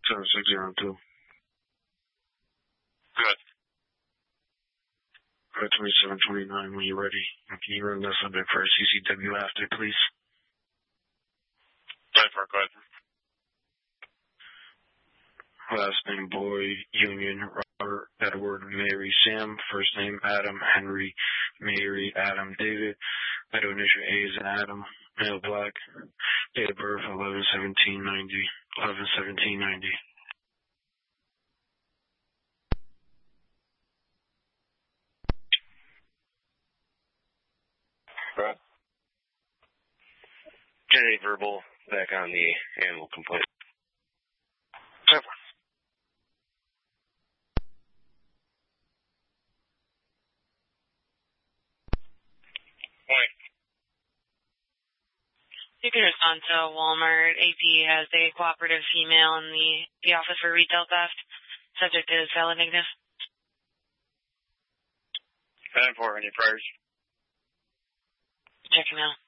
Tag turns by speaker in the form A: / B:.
A: 7602.
B: Good.
A: 2729 when you're ready. Can you run the subject for CCW after, please?
B: Right for it, go ahead.
A: Last name Boyd, Union, Robert, Edward, Mary, Sam. First name Adam, Henry, Mary, Adam, David. Middle initial A is an Adam. Male black. Date of birth 11/17/90. 11/17/90.
B: Right. Get a verbal back on the animal complaint.
A: Seven.
C: You can respond to Walmart. AP has a cooperative female in the office for retail theft. Subject is Helen Ignis.
B: 10-4, any priors?
C: Checking now.